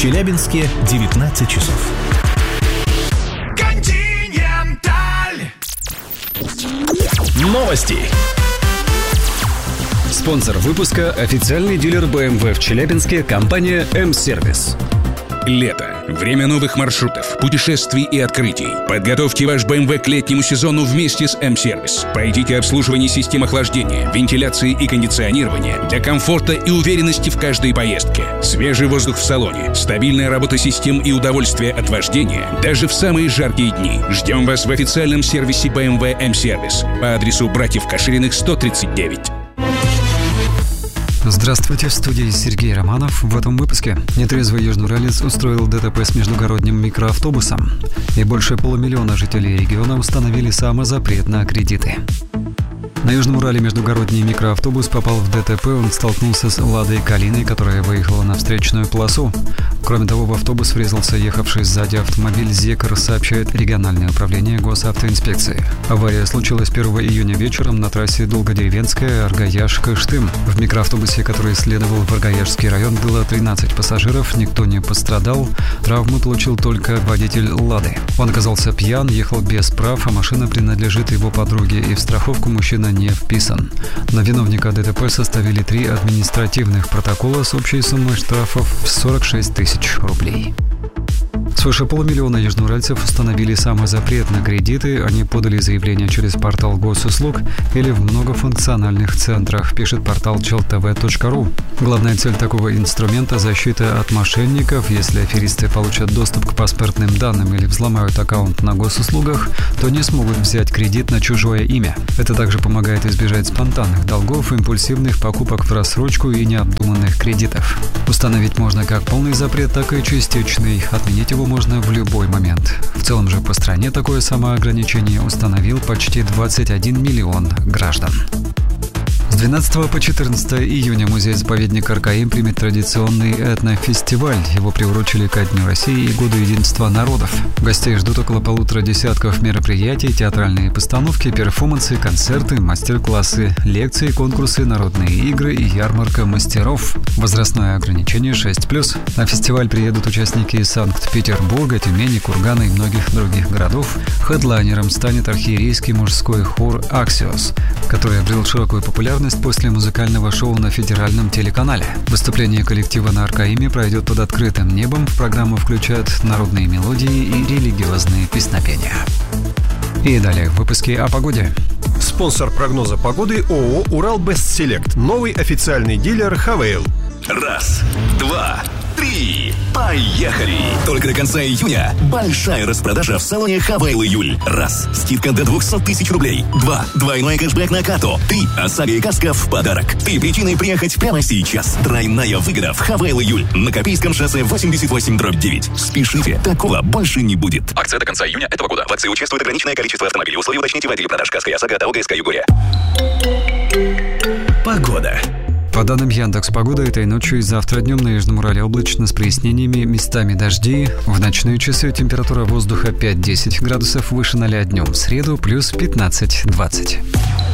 Челябинске 19 часов. Континенталь. Новости. Спонсор выпуска – официальный дилер BMW в Челябинске, компания М-Сервис. Лето. Время новых маршрутов, путешествий и открытий. Подготовьте ваш BMW к летнему сезону вместе с М-Сервис. Пройдите обслуживание систем охлаждения, вентиляции и кондиционирования для комфорта и уверенности в каждой поездке. Свежий воздух в салоне, стабильная работа систем и удовольствие от вождения даже в самые жаркие дни. Ждем вас в официальном сервисе BMW М-Сервис по адресу Братьев Кашириных, 139. Здравствуйте, в студии Сергей Романов. В этом выпуске нетрезвый южноуралец устроил ДТП с междугородним микроавтобусом, и больше полумиллиона жителей региона установили самозапрет на кредиты. На Южном Урале междугородний микроавтобус попал в ДТП. Он столкнулся с «Ладой Калиной», которая выехала на встречную полосу. Кроме того, в автобус врезался ехавший сзади автомобиль «Зекр», сообщает региональное управление госавтоинспекции. Авария случилась 1 июня вечером на трассе Долгодеревенская, Аргаяш-Кыштым. В микроавтобусе, который следовал в Аргаяшский район, было 13 пассажиров, никто не пострадал. Травмы получил только водитель «Лады». Он оказался пьян, ехал без прав, а машина принадлежит его подруге, и в страховку мужчина не вписан. На виновника ДТП составили 3 административных протокола с общей суммой штрафов в 46 тысяч рублей. Свыше полумиллиона южноуральцев установили самозапрет на кредиты. Они подали заявление через портал госуслуг или в многофункциональных центрах, пишет портал cheltv.ru. Главная цель такого инструмента – защита от мошенников. Если аферисты получат доступ к паспортным данным или взломают аккаунт на госуслугах, то не смогут взять кредит на чужое имя. Это также помогает избежать спонтанных долгов, импульсивных покупок в рассрочку и необдуманных кредитов. Установить можно как полный запрет, так и частичный. Отменить его можно в любой момент. В целом же по стране такое самоограничение установил почти 21 миллион граждан. С 12 по 14 июня музей-заповедник Аркаим примет традиционный этнофестиваль. Его приурочили ко Дню России и Году единства народов. Гостей ждут около 1,5 десятка мероприятий, театральные постановки, перформансы, концерты, мастер-классы, лекции, конкурсы, народные игры и ярмарка мастеров. Возрастное ограничение 6+. На фестиваль приедут участники из Санкт-Петербурга, Тюмени, Кургана и многих других городов. Хедлайнером станет архиерейский мужской хор «Аксиос», который обрел широкую популярность после музыкального шоу на федеральном телеканале. Выступление коллектива на Аркаиме пройдет под открытым небом. В программу включают народные мелодии и религиозные песнопения. И далее в выпуске о погоде. Спонсор прогноза погоды ООО «Урал-Бестселект». Новый официальный дилер «Хавейл». 1, 2, 3. Поехали! Только до конца июня большая распродажа в салоне «Хавейл Июль». 1. Скидка до 200 тысяч рублей. 2. Двойной кэшбэк на карту. 3. Осаго и каска в подарок. 3 причины приехать прямо сейчас. Тройная выгода в «Хавейл Июль» на Копейском шоссе 88/9. Спешите, такого больше не будет. Акция до конца июня этого года. В акции участвует ограниченное количество автомобилей. Условия уточните в отделе продаж «Каска» и «Осаго» ТО ГСК «Югория». Погода. По данным Яндекс.Погода, этой ночью и завтра днем на Южном Урале облачно с прояснениями, местами дожди. В ночные часы температура воздуха 5-10 градусов выше 0 днем. В среду плюс 15-20.